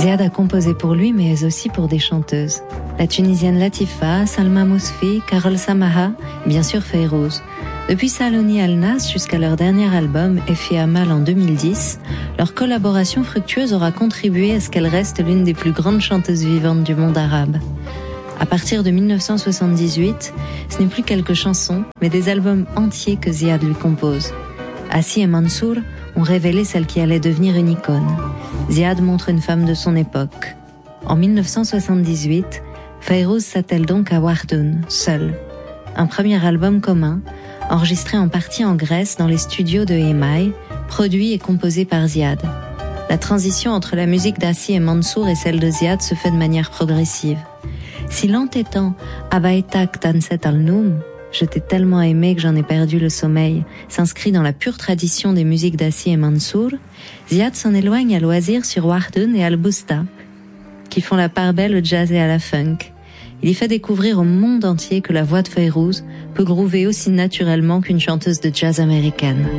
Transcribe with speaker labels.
Speaker 1: Ziad a composé pour lui, mais aussi pour des chanteuses. La Tunisienne Latifa, Salma Mousfi, Carol Samaha, bien sûr Fayrouz. Depuis Saloni Al-Nas jusqu'à leur dernier album, Efi Amal en 2010, leur collaboration fructueuse aura contribué à ce qu'elle reste l'une des plus grandes chanteuses vivantes du monde arabe. À partir de 1978, ce n'est plus quelques chansons, mais des albums entiers que Ziad lui compose. Assi et Mansour ont révélé celle qui allait devenir une icône. Ziad montre une femme de son époque. En 1978, Fayrouz s'attelle donc à Wardoun, seule. Un premier album commun, enregistré en partie en Grèce dans les studios de Emai, produit et composé par Ziad. La transition entre la musique d'Assi et Mansour et celle de Ziad se fait de manière progressive. Si l'entêtant Abaitak Tanset al-Noum, je t'ai tellement aimé que j'en ai perdu le sommeil, s'inscrit dans la pure tradition des musiques d'Assi et Mansour, Ziad s'en éloigne à loisir sur Wardoun et Al-Busta, qui font la part belle au jazz et à la funk. Il y fait découvrir au monde entier que la voix de Fayrouz peut groover aussi naturellement qu'une chanteuse de jazz américaine.